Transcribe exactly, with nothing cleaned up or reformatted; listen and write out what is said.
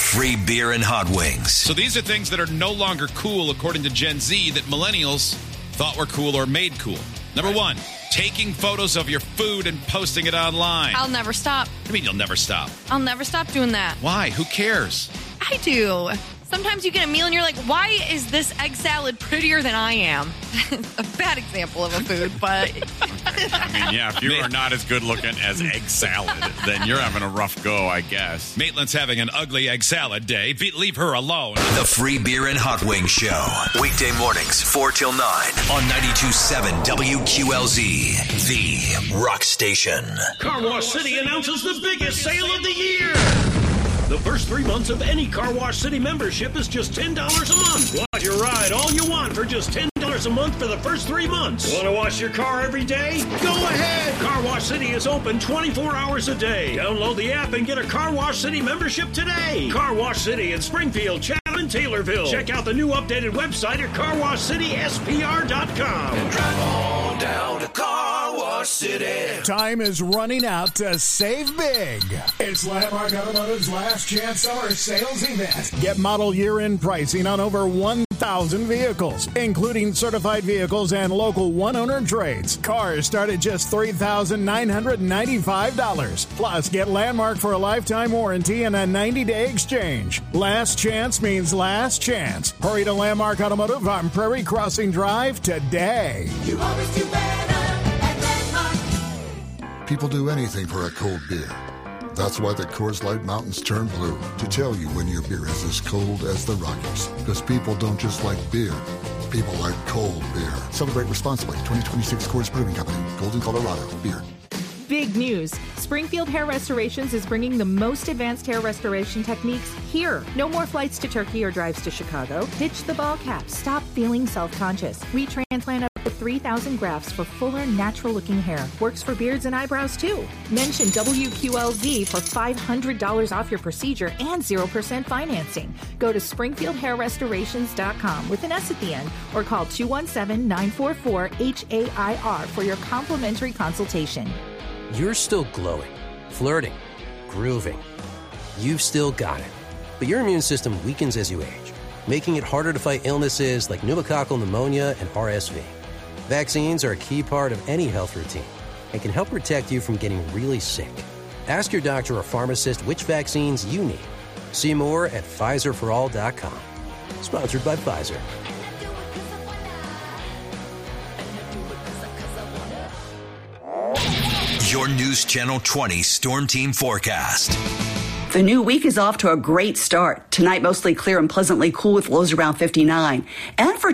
free beer and hot wings. So these are things that are no longer cool, according to Gen Z, that millennials thought were cool or made cool. Number one, taking photos of your food and posting it online. I'll never stop. I mean, you'll never stop. I'll never stop doing that. Why? Who cares? I do. Sometimes you get a meal and you're like, why is this egg salad prettier than I am? A bad example of a food, but... I mean, yeah, if you are not as good looking as egg salad, then you're having a rough go, I guess. Maitland's having an ugly egg salad day. Be- leave her alone. The Free Beer and Hot Wings Show. Weekday mornings, four till nine on ninety-two point seven W Q L Z, the rock station. Car Wash City announces the biggest sale of the year. The first three months of any Car Wash City membership is just ten dollars a month. Wash your ride all you want for just ten dollars a month for the first three months. Want to wash your car every day? Go ahead. Car Wash City is open twenty-four hours a day. Download the app and get a Car Wash City membership today. Car Wash City in Springfield, Chatham, and Taylorville. Check out the new updated website at car wash city s p r dot com. And drive on down to Car Wash City. Time is running out to save big. It's Landmark Automotive's last chance summer sales event. Get model year-end pricing on over one thousand vehicles, including certified vehicles and local one-owner trades. Cars start at just three thousand nine hundred ninety-five dollars. Plus, get Landmark for a lifetime warranty and a ninety-day exchange. Last chance means last chance. Hurry to Landmark Automotive on Prairie Crossing Drive today. You always do better at Landmark. People do anything for a cold beer. That's why the Coors Light Mountains turn blue, to tell you when your beer is as cold as the Rockies. Because people don't just like beer, people like cold beer. Celebrate responsibly. twenty twenty-six Coors Brewing Company, Golden, Colorado. Beer. Big news. Springfield Hair Restorations is bringing the most advanced hair restoration techniques here. No more flights to Turkey or drives to Chicago. Ditch the ball cap. Stop feeling self-conscious. We transplant up to three thousand grafts for fuller, natural-looking hair. Works for beards and eyebrows, too. Mention W Q L Z for five hundred dollars off your procedure and zero percent financing. Go to springfield hair restorations dot com with an S at the end or call two one seven, nine four four, H A I R for your complimentary consultation. You're still glowing, flirting, grooving. You've still got it. But your immune system weakens as you age, making it harder to fight illnesses like pneumococcal pneumonia and R S V. Vaccines are a key part of any health routine and can help protect you from getting really sick. Ask your doctor or pharmacist which vaccines you need. See more at Pfizer for all dot com. Sponsored by Pfizer. Your News Channel twenty Storm Team Forecast. The new week is off to a great start. Tonight, mostly clear and pleasantly cool with lows around fifty-nine. And for